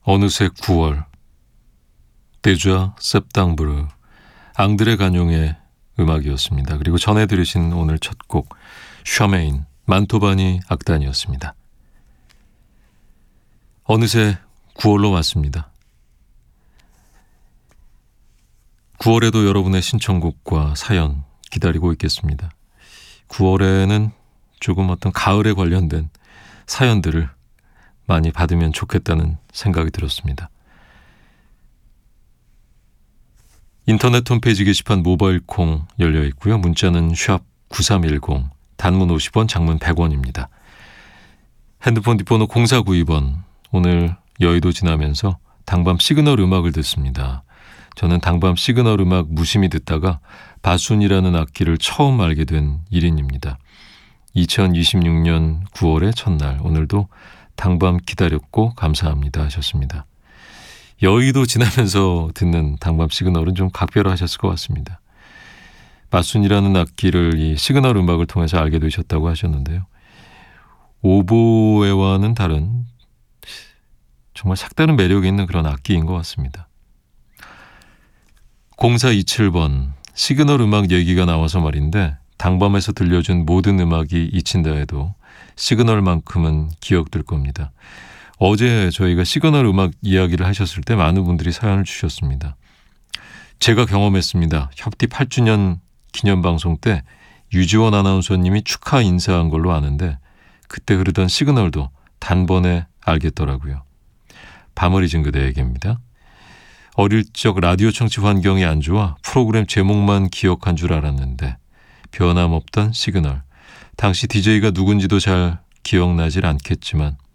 어느새 9월. 데좌 septembre 앙드레 가뇽의 음악이었습니다. 그리고 전해 들으신 오늘 첫 곡 샤메인 만토바니 악단이었습니다. 어느새 9월로 왔습니다. 9월에도 여러분의 신청곡과 사연 기다리고 있겠습니다. 9월에는 조금 어떤 가을에 관련된 사연들을 많이 받으면 좋겠다는 생각이 들었습니다. 인터넷 홈페이지 게시판 모바일 콩 열려 있고요. 문자는 샵 9310, 단문 50원, 장문 100원입니다. 핸드폰 뒷번호 0492번. 오늘 여의도 지나면서 당밤 시그널 음악을 듣습니다. 저는 당밤 시그널 음악 무심히 듣다가 바순이라는 악기를 처음 알게 된 1인입니다. 2026년 9월의 첫날, 오늘도 당밤 기다렸고 감사합니다 하셨습니다. 여의도 지나면서 듣는 당밤 시그널은 좀 각별하셨을 것 같습니다. 바순이라는 악기를 이 시그널 음악을 통해서 알게 되셨다고 하셨는데요. 오보에와는 다른 정말 색다른 매력이 있는 그런 악기인 것 같습니다. 0427번, 시그널 음악 얘기가 나와서 말인데 당밤에서 들려준 모든 음악이 잊힌다 해도 시그널만큼은 기억될 겁니다. 어제 저희가 시그널 음악 이야기를 하셨을 때 많은 분들이 사연을 주셨습니다. 제가 경험했습니다. 협디 8주년 기념방송 때 유지원 아나운서님이 축하 인사한 걸로 아는데 그때 흐르던 시그널도 단번에 알겠더라고요. 밤을 잊은 그대에게입니다. 어릴 적 라디오 청취 환경이 안 좋아 프로그램 제목만 기억한 줄 알았는데 변함없던 시그널. 당시 DJ가 누군지도 잘 기억나질 않겠지만